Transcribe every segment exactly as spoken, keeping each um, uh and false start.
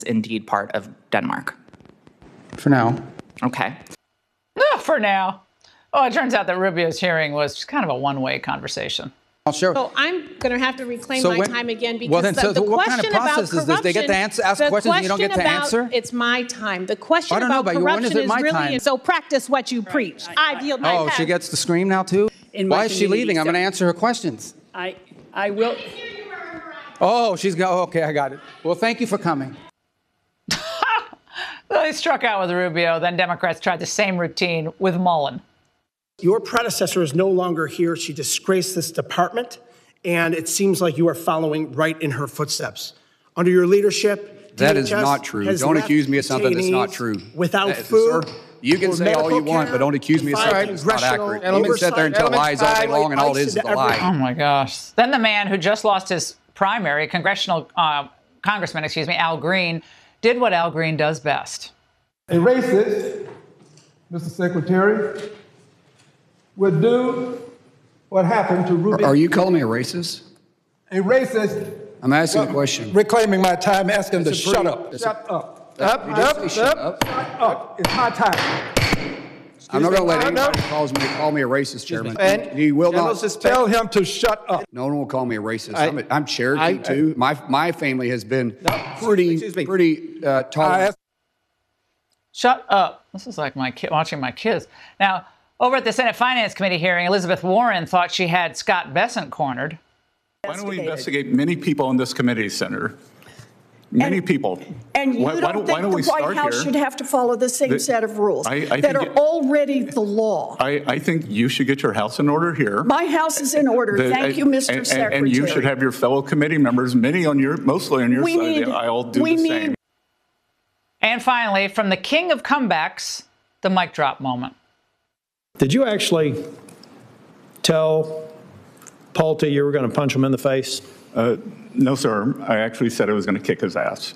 indeed part of Denmark? For now. Okay. No, for now. Oh, it turns out that Rubio's hearing was kind of a one-way conversation. I'll share. So I'm going to have to reclaim So my when- time again because well then, the, so the what question kind of process about is this? They get to answer- ask the questions and you don't get question to about- answer? It's my time. The question I don't know about about you. When corruption is it is my really time? so practice what you preach. I yield my Oh, time. she gets to scream now too? In my Why is she community, leaving? I'm so- going to answer her questions. I, I will. Oh, she's going. Oh, okay, I got it. Well, thank you for coming. They struck out with Rubio. Then Democrats tried the same routine with Mullen. Your predecessor is no longer here. She disgraced this department, and it seems like you are following right in her footsteps. Under your leadership, That is D H S not true. has Don't left accuse me of something that's not detainees true. Without Uh, food. sir, you can or say all you medical want, care, but don't accuse me of defied something that's not congressional accurate. You can sit there and tell oversight, lies all day long, and all it is is into a lie. every- Oh, my gosh. Then the man who just lost his primary, congressional uh, congressman, excuse me, Al Green, did what Al Green does best. A racist, Mister Secretary, would do what happened to Ruby. Are you calling me a racist? A racist. I'm asking well, a question. Reclaiming my time, asking him to It's a shut pretty- up. it's a- Shut up. That's- Up, you just up, say shut up, up. shut up. It's my time. I'm not going to let No, no. anybody calls me, call me a racist, Chairman. And You will General, not. just tell him to shut up. No one will call me a racist. I- I'm, a, I'm Cherokee, I- too. My, my family has been No, pretty, excuse me. pretty uh, I tolerant. asked Shut up. This is like my kid watching my kids. Now, over at the Senate Finance Committee hearing, Elizabeth Warren thought she had Scott Bessent cornered. Why don't we investigate many people in this committee, Senator? Many And- people. And you why, don't why don't, think why don't the we White start House here? should have to follow the same The- set of rules I- I that think are it- already the law? I, I think you should get your house in order here. My house is in order. The- Thank you, Mister and, Secretary. And you should have your fellow committee members, many on your, mostly on your We side need- of the aisle, do we the need- same. And finally, from the king of comebacks, the mic drop moment. Did you actually tell Pulte you were going to punch him in the face? Uh, no, sir. I actually said I was going to kick his ass.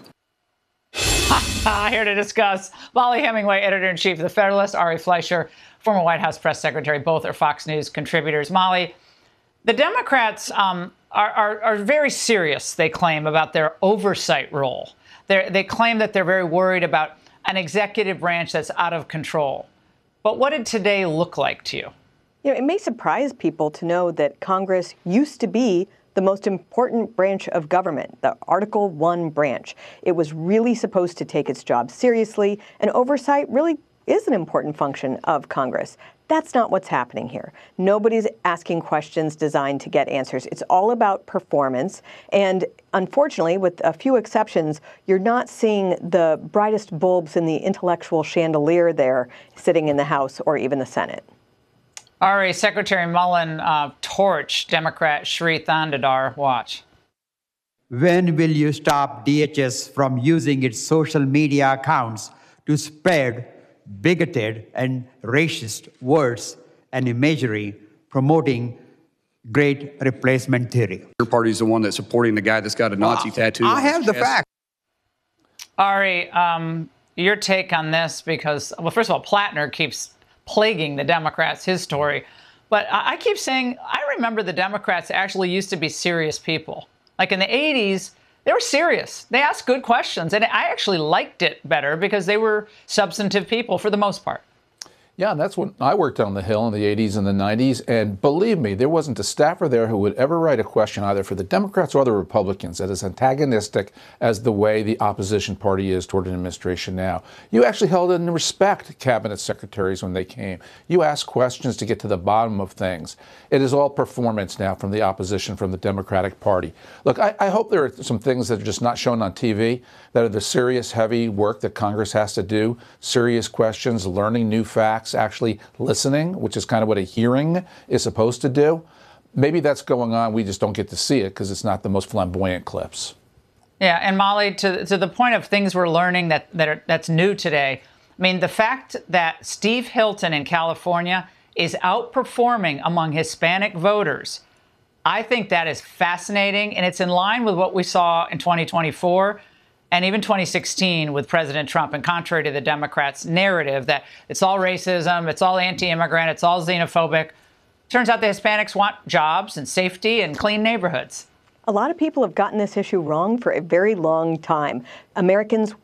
Here to discuss, Molly Hemingway, editor-in-chief of The Federalist, Ari Fleischer, former White House press secretary, both are Fox News contributors. Molly, the Democrats um, are, are, are very serious, they claim, about their oversight role. They're, they claim that they're very worried about an executive branch that's out of control. But what did today look like to you? You know, it may surprise people to know that Congress used to be the most important branch of government, the Article One branch. It was really supposed to take its job seriously, and oversight really is an important function of Congress. That's not what's happening here. Nobody's asking questions designed to get answers. It's all about performance. And unfortunately, with a few exceptions, you're not seeing the brightest bulbs in the intellectual chandelier there sitting in the House or even the Senate. Ari, Secretary Mullen uh, torched Democrat Shri Thandadar. Watch. When will you stop D H S from using its social media accounts to spread bigoted and racist words and imagery promoting great replacement theory? Your party's the one that's supporting the guy that's got a Nazi Well, tattoo. I on his have the chest. facts. Ari, um, your take on this, because, well, first of all, Plattner keeps plaguing the Democrats, his story. But I, I keep saying, I remember the Democrats actually used to be serious people. Like in the eighties, they were serious. They asked good questions. And I actually liked it better because they were substantive people for the most part. Yeah, and that's when I worked on the Hill in the eighties and the nineties. And believe me, there wasn't a staffer there who would ever write a question either for the Democrats or the Republicans that is antagonistic as the way the opposition party is toward an administration now. You actually held in respect cabinet secretaries when they came. You asked questions to get to the bottom of things. It is all performance now from the opposition, from the Democratic Party. Look, I, I hope there are some things that are just not shown on T V that are the serious, heavy work that Congress has to do, serious questions, learning new facts, actually listening, which is kind of what a hearing is supposed to do. Maybe that's going on. We just don't get to see it because it's not the most flamboyant clips. Yeah, and Molly, to to the point of things we're learning that, that are, that's new today, I mean, the fact that Steve Hilton in California is outperforming among Hispanic voters, I think that is fascinating, and it's in line with what we saw in twenty twenty-four and even twenty sixteen with President Trump, and contrary to the Democrats' narrative that it's all racism, it's all anti-immigrant, it's all xenophobic. Turns out the Hispanics want jobs and safety and clean neighborhoods. A lot of people have gotten this issue wrong for a very long time. Americans